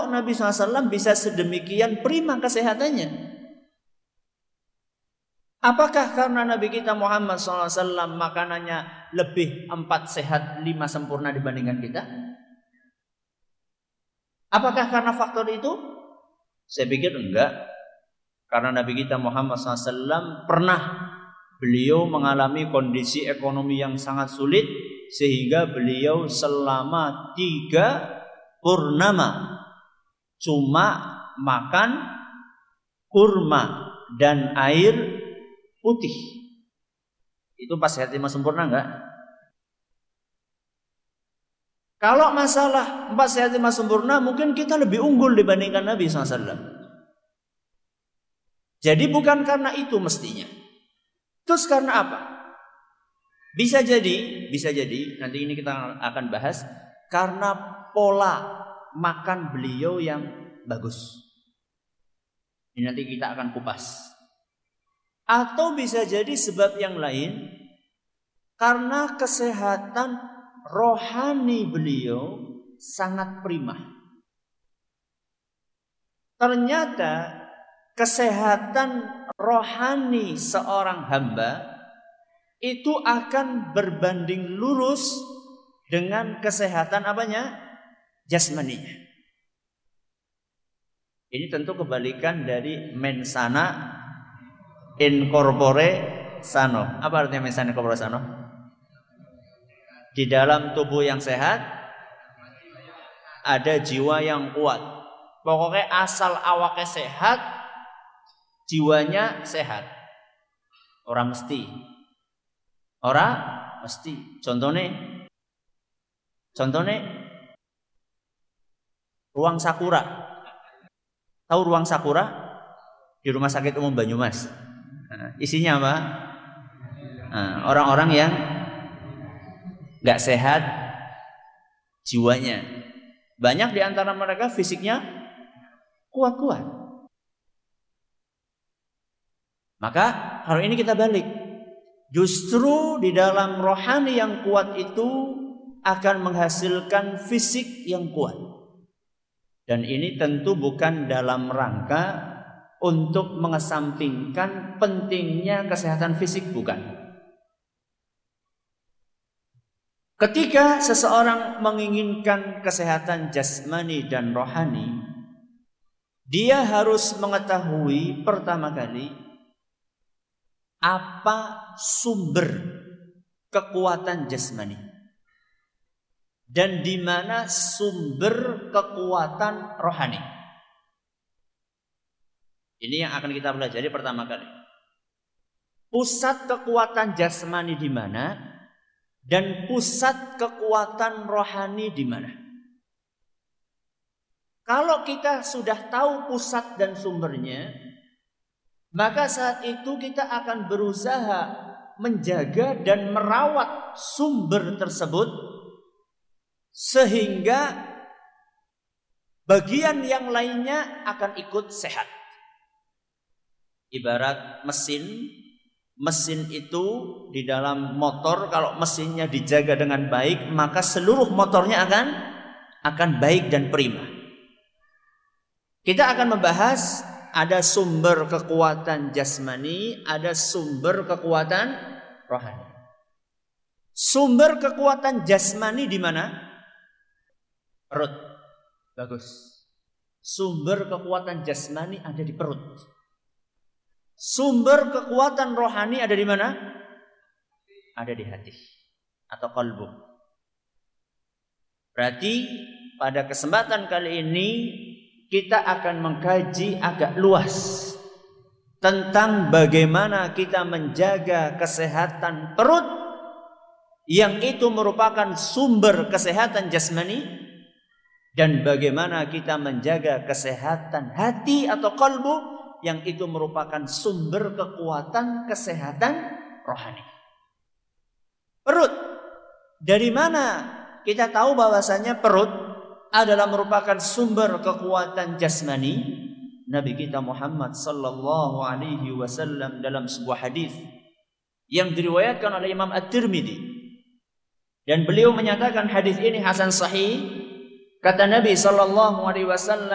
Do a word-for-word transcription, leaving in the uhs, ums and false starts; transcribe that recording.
kok Nabi shallallahu alaihi wasallam bisa sedemikian prima kesehatannya? Apakah karena Nabi kita Muhammad shallallahu alaihi wasallam makanannya lebih empat sehat lima sempurna dibandingkan kita? Apakah karena faktor itu? Saya pikir enggak. Karena Nabi kita Muhammad shallallahu alaihi wasallam pernah beliau mengalami kondisi ekonomi yang sangat sulit, sehingga beliau selama tiga purnama cuma makan kurma dan air putih. Itu pas sehat lima sempurna enggak? Kalau masalah empat sehat lima sempurna, mungkin kita lebih unggul dibandingkan Nabi shallallahu alaihi wasallam. Jadi bukan karena itu mestinya. Terus karena apa? Bisa jadi, bisa jadi nanti ini kita akan bahas karena pola makan beliau yang bagus. Ini nanti kita akan kupas. Atau bisa jadi sebab yang lain karena kesehatan rohani beliau sangat prima. Ternyata kesehatan rohani seorang hamba itu akan berbanding lurus dengan kesehatan apanya? Jasmaninya. Ini tentu kebalikan dari mensana in corpore sano. Apa artinya mensana in corpore sano? Di dalam tubuh yang sehat ada jiwa yang kuat. Pokoknya asal awaknya sehat, jiwanya sehat. Orang mesti. Orang mesti. Contohnya, contohnya ruang Sakura. Tahu ruang Sakura? Di Rumah Sakit Umum Banyumas. Nah, isinya apa? Nah, orang-orang yang nggak sehat jiwanya. Banyak di antara mereka fisiknya kuat-kuat. Maka kalau ini kita balik, justru di dalam rohani yang kuat itu akan menghasilkan fisik yang kuat. Dan ini tentu bukan dalam rangka untuk mengesampingkan pentingnya kesehatan fisik, bukan. Ketika seseorang menginginkan kesehatan jasmani dan rohani, dia harus mengetahui pertama kali apa sumber kekuatan jasmani dan di mana sumber kekuatan rohani. Ini yang akan kita pelajari pertama kali. Pusat kekuatan jasmani di mana? Dan pusat kekuatan rohani di mana? Kalau kita sudah tahu pusat dan sumbernya, maka saat itu kita akan berusaha menjaga dan merawat sumber tersebut sehingga bagian yang lainnya akan ikut sehat. Ibarat mesin. Mesin itu di dalam motor, kalau mesinnya dijaga dengan baik, maka seluruh motornya akan akan baik dan prima. Kita akan membahas ada sumber kekuatan jasmani, ada sumber kekuatan rohani. Sumber kekuatan jasmani di mana? Perut. Bagus. Sumber kekuatan jasmani ada di perut. Sumber kekuatan rohani ada di mana? Ada di hati atau qalbu. Berarti pada kesempatan kali ini kita akan mengkaji agak luas tentang bagaimana kita menjaga kesehatan perut yang itu merupakan sumber kesehatan jasmani, dan bagaimana kita menjaga kesehatan hati atau qalbu yang itu merupakan sumber kekuatan kesehatan rohani. Perut. Dari mana kita tahu bahwasanya perut adalah merupakan sumber kekuatan jasmani? Nabi kita Muhammad sallallahu alaihi wasallam dalam sebuah hadis yang diriwayatkan oleh Imam At-Tirmidzi, dan beliau menyatakan hadis ini hasan sahih. Kata Nabi sallallahu alaihi wasallam,